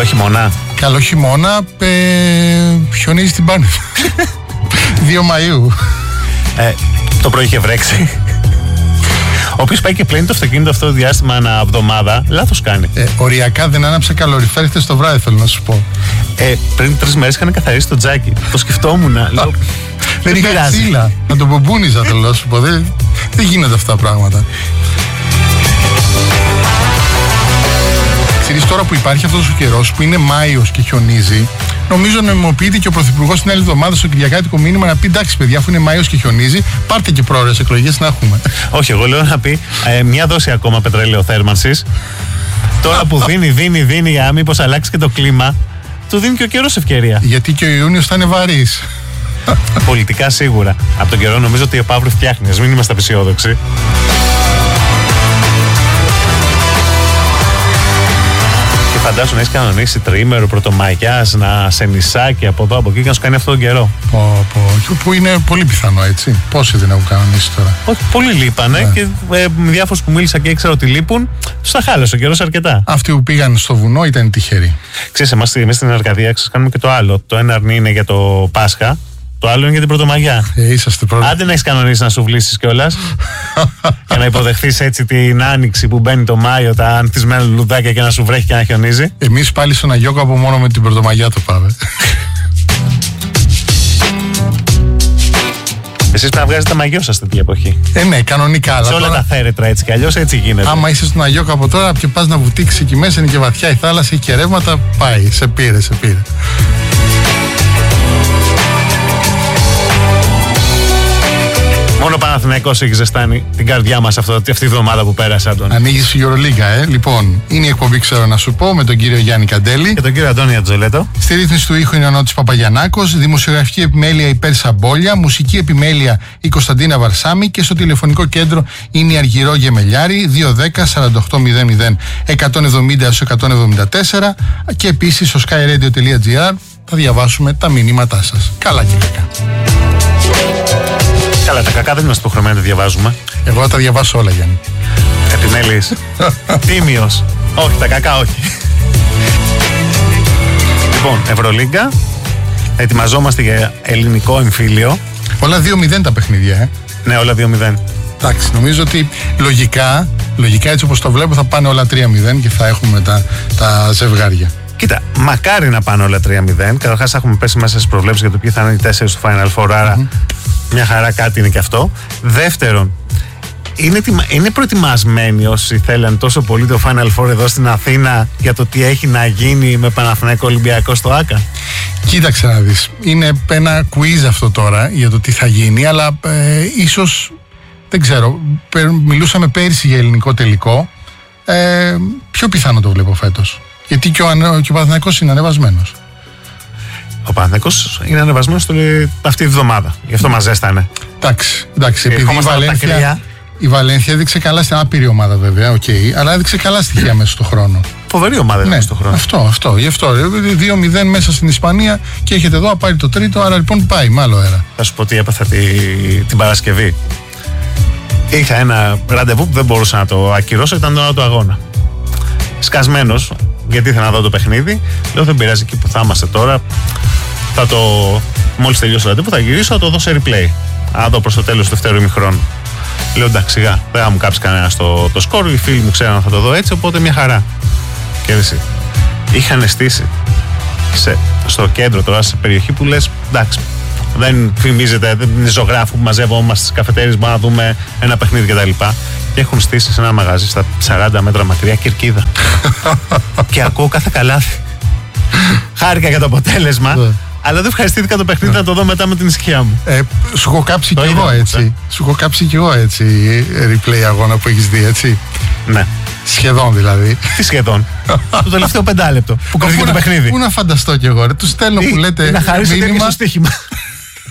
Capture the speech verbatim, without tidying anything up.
Καλό χειμώνα. Καλό χειμώνα, ε, χιονίζει στην Πάνη. δύο Μαΐου. Ε, το πρωί είχε βρέξει. Όποιος πάει και πλένει το αυτοκίνητο αυτό το διάστημα ανά εβδομάδα, λάθος κάνει. Ε, οριακά δεν άναψε καλοριφέρ χθες το βράδυ, θέλω να σου πω. Ε, πριν τρεις μέρες είχαν καθαρίσει το τζάκι. Το σκεφτόμουν. Λέω, δεν είχα ξύλα. Να το μπουμπούνιζα, θέλω να σου πω. Δεν, δεν γίνονται αυτά τα πράγματα. Ξέρεις, τώρα που υπάρχει αυτός ο καιρός που είναι Μάιος και χιονίζει, νομίζω νομιμοποιείται και ο Πρωθυπουργός την άλλη εβδομάδα στο Κυριακάτικο μήνυμα να πει: εντάξει, παιδιά, αφού είναι Μάιος και χιονίζει, πάρτε και πρόορες εκλογές να έχουμε. Όχι, εγώ λέω να πει ε, μια δόση ακόμα πετρέλαιο θέρμανσης. Τώρα που δίνει, δίνει, δίνει, για μήπως αλλάξει και το κλίμα, του δίνει και ο καιρός ευκαιρία. Γιατί και ο Ιούνιος θα είναι βαρύς. Πολιτικά σίγουρα. Από τον καιρό νομίζω ότι ο Παύλου φτιάχνει. Ας μην είμαστε απεσιόδοξοι. Φαντάσου να έχει κανονίσει τριήμερο πρωτομαγιάς, να σε νησάκι από εδώ από εκεί και να σου κάνει αυτόν τον καιρό. Πω, πω. Που είναι πολύ πιθανό, έτσι. Πόσοι δεν έχουν κανονίσει τώρα. Όχι, πολλοί λείπανε ναι. Και ε, με διάφορους που μίλησα και ήξερα ότι λείπουν, τους τα χάλασε ο καιρός αρκετά. Αυτοί που πήγαν στο βουνό ήταν τυχεροί. Ξέρεις, εμάς, εμείς στην Αρκαδία κάνουμε και το άλλο. Το ένα αρνί είναι για το Πάσχα. Το άλλο είναι για την Πρωτομαγιά. Ε, είσαστε πρώτοι. Άντε να έχεις κανονίσει να σου βλύσεις κιόλας. Και να υποδεχθείς έτσι την άνοιξη που μπαίνει το Μάιο, τα ανθισμένα λουλουδάκια και να σου βρέχει και να χιονίζει. Εμείς πάλι στον Αγιώκο από μόνο με την Πρωτομαγιά το πάμε. Εσείς πρέπει να βγάζετε μαγιό σας τέτοια εποχή. Ε, ναι, κανονικά. Σε όλα τώρα... τα θέρετρα έτσι κι αλλιώς έτσι γίνεται. Άμα είσαι στον Αγιώκο από τώρα και πας να βουτήξεις εκεί μέσα, είναι και βαθιά η θάλασσα, έχει και ρεύματα, πάει. Σε πήρε, σε πήρε. Μόνο ο Παναθηναϊκός έχει ζεστάνει την καρδιά μας αυτό, αυτή τη βδομάδα που πέρασε, Αντώνη. Ανοίγεις η Euroliga, ε. Λοιπόν, είναι η εκπομπή, ξέρω να σου πω, με τον κύριο Γιάννη Καντέλη. Και τον κύριο Αντώνη Ατζολέτο. Στη ρύθμιση του ήχου είναι ο Νότης Παπαγιαννάκος. Δημοσιογραφική επιμέλεια η Πέρσα Μπόλια. Μουσική επιμέλεια η Κωνσταντίνα Βαρσάμι. Και στο τηλεφωνικό κέντρο είναι η Αργυρό Γεμελιάρη. δύο δέκα σαράντα οκτώ μηδέν μηδέν εκατόν εβδομήντα έως εκατόν εβδομήντα τέσσερα. Και επίσης στο skyradio τελεία gr θα διαβάσουμε τα μηνύματά σας. Καλά και κακά. Καλά, τα κακά δεν είμαστε υποχρεωμένοι να τα διαβάζουμε. Εγώ θα τα διαβάσω όλα, Γιάννη. Επιμέλης. Τίμιος. Όχι, τα κακά όχι. Λοιπόν, Ευρωλίγκα. Ετοιμαζόμαστε για ελληνικό εμφύλιο. Όλα δύο μηδέν τα παιχνίδια, ε. Ναι, όλα δύο μηδέν. Εντάξει, νομίζω ότι λογικά, λογικά έτσι όπως το βλέπω θα πάνε όλα τρία μηδέν και θα έχουμε τα, τα ζευγάρια. Κοίτα, μακάρι να πάνε όλα τρία μηδέν. Καταρχάς έχουμε πέσει μέσα στις προβλέψεις για το ποιοι θα είναι οι τέσσερις του Final Four, άρα mm-hmm. μια χαρά κάτι είναι και αυτό. Δεύτερον, είναι, είναι προετοιμασμένοι όσοι θέλαν τόσο πολύ το Final Four εδώ στην Αθήνα για το τι έχει να γίνει με Παναθηναϊκό Ολυμπιακό στο ΆΚΑ. Κοίταξε να δεις. Είναι ένα quiz αυτό τώρα για το τι θα γίνει, αλλά ε, ίσως, δεν ξέρω, μιλούσαμε πέρυσι για ελληνικό τελικό. Ε, πιο πιθανό το βλέπω φέτος. Γιατί και ο, και ο Παναθηναϊκός είναι ανεβασμένος. Ο Παναθηναϊκός είναι ανεβασμένος αυτή τη βδομάδα. Γι' αυτό μας ζέστανε. Εντάξει, εντάξει. Επειδή η Βαλένθια, η Βαλένθια έδειξε καλά στην άπειρη ομάδα, βέβαια, οκ, okay, αλλά έδειξε καλά στοιχεία μέσα στον χρόνο. Φοβερή ομάδα ναι, μέσα στον χρόνο. Αυτό, αυτό. Γι' αυτό. δύο μηδέν μέσα στην Ισπανία και έχετε εδώ, πάρει το τρίτο, άρα λοιπόν πάει με άλλο αέρα. Θα σου πω τι έπαθα τη, την Παρασκευή. Είχα ένα ραντεβού που δεν μπορούσα να το ακυρώσω, ήταν το του αγώνα. Σκασμένος, γιατί ήθελα να δω το παιχνίδι. Λέω δεν πειράζει, εκεί που θα είμαστε τώρα. Θα το. Μόλις τελειώσει το ραντεβού, θα γυρίσω, θα το δω σε replay. Να δω προς το τέλος του δεύτερου ημιχρόνου. Λέω εντάξει, σιγά, δεν θα μου κάψει κανένα το, το σκορ. Οι φίλοι μου ξέραν θα το δω έτσι, οπότε μια χαρά. Και έτσι. Είχαν στήσει σε, στο κέντρο τώρα, σε περιοχή που λες εντάξει. Δεν φημίζεται, δεν είναι ζωγράφου που μαζεύομαστε στις καφετέρειες, μπορούμε να δούμε ένα παιχνίδι κτλ. Και, και έχουν στήσει σε ένα μαγαζί στα σαράντα μέτρα μακριά κερκίδα. Και ακούω κάθε καλάθι. Χάρηκα για το αποτέλεσμα, αλλά δεν ευχαριστήθηκα το παιχνίδι να το δω μετά με την ησυχία μου. Ε, σου έχω κάψει κι εγώ έτσι. Σου έχω κάψει κι εγώ έτσι replay αγώνα που έχεις δει, έτσι. Ναι. Σχεδόν δηλαδή. Τι σχεδόν. Το τελευταίο πεντάλεπτο που κόφηκε το παιχνίδι. Πού να φανταστώ κι εγώ, ρε. Του στέλνω που λέτε. Να χαρίσω μήνυμα. στο στοίχημα.